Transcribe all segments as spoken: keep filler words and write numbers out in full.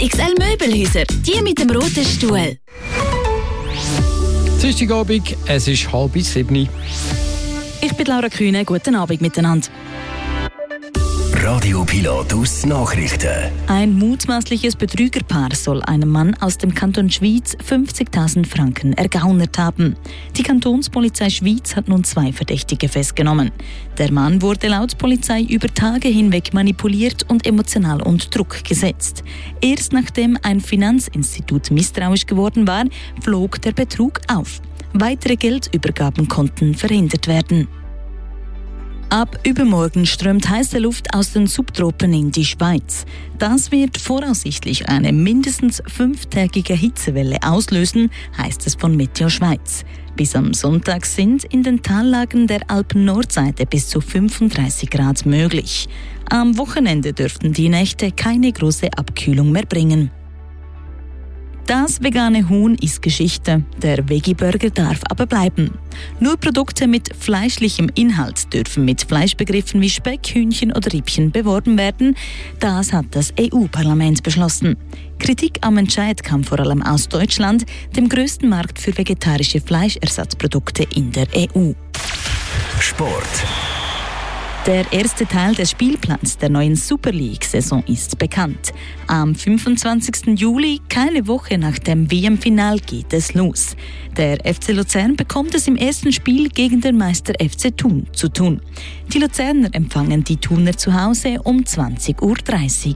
X L Möbelhäuser, die mit dem roten Stuhl. Dienstagabend, es ist halb sieben. Ich bin Laura Kühne, guten Abend miteinander. Radio Pilatus Nachrichten. Ein mutmaßliches Betrügerpaar soll einem Mann aus dem Kanton Schwyz fünfzigtausend Franken ergaunert haben. Die Kantonspolizei Schwyz hat nun zwei Verdächtige festgenommen. Der Mann wurde laut Polizei über Tage hinweg manipuliert und emotional unter Druck gesetzt. Erst nachdem ein Finanzinstitut misstrauisch geworden war, flog der Betrug auf. Weitere Geldübergaben konnten verhindert werden. Ab übermorgen strömt heiße Luft aus den Subtropen in die Schweiz. Das wird voraussichtlich eine mindestens fünftägige Hitzewelle auslösen, heißt es von Meteo Schweiz. Bis am Sonntag sind in den Tallagen der Alpen-Nordseite bis zu fünfunddreißig Grad möglich. Am Wochenende dürften die Nächte keine große Abkühlung mehr bringen. Das vegane Huhn ist Geschichte. Der Veggie-Burger darf aber bleiben. Nur Produkte mit fleischlichem Inhalt dürfen mit Fleischbegriffen wie Speck, Hühnchen oder Rippchen beworben werden. Das hat das E U-Parlament beschlossen. Kritik am Entscheid kam vor allem aus Deutschland, dem größten Markt für vegetarische Fleischersatzprodukte in der E U. Sport. Der erste Teil des Spielplans der neuen Super League-Saison ist bekannt. Am fünfundzwanzigsten Juli, keine Woche nach dem W M-Final, geht es los. Der F C Luzern bekommt es im ersten Spiel gegen den Meister F C Thun zu tun. Die Luzerner empfangen die Thuner zu Hause um zwanzig Uhr dreißig.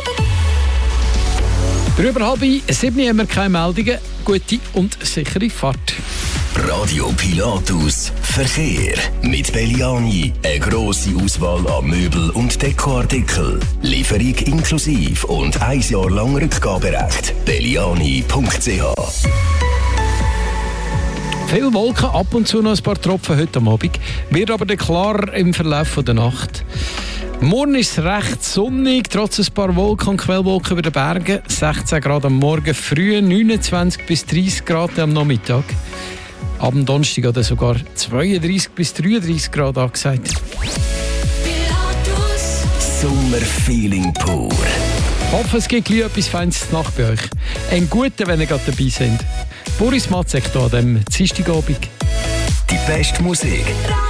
Drüber halb sieben haben wir keine Meldungen. Gute und sichere Fahrt. Radio Pilatus Verkehr. Mit Belliani eine grosse Auswahl an Möbel- und Dekoartikeln. Lieferung inklusive und ein Jahr lang Rückgaberecht. belliani punkt c h. Viele Wolken, ab und zu noch ein paar Tropfen heute Abend. Wird aber dann klar im Verlauf der Nacht. Morgen ist es recht sonnig, trotz ein paar Wolken und Quellwolken über den Bergen. sechzehn Grad am Morgen früh, neunundzwanzig bis dreißig Grad am Nachmittag. Ab dem Donnerstag oder sogar zweiunddreißig bis dreiunddreißig Grad angesagt. Sommerfeeling pur. Ich hoffe, es gibt gleich etwas Feines zur Nacht bei euch. Einen guten, wenn ihr gerade dabei seid. Boris Matzek hier an diesem Dienstagabend. Die beste Musik.